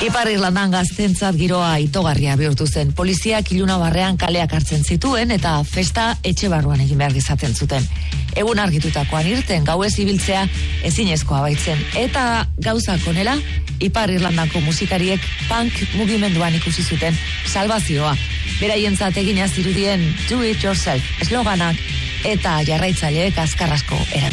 Ipar Irlandan gaztentzat giroa itogarria bihurtu zen. Poliziak iluna barrean kaleak hartzen zituen eta festa etxe barruan egin behar izaten zuten. Egun argitutakoan irten, gauez ibiltzea ezinezkoa baitzen. Eta gauzak honela, Ipar Irlandako musikariek punk mugimenduan ikusi zuten salvazioa. Beraientzat egina zirudien Do It Yourself esloganak eta jarraitzaileek azkar asko erabiltzen.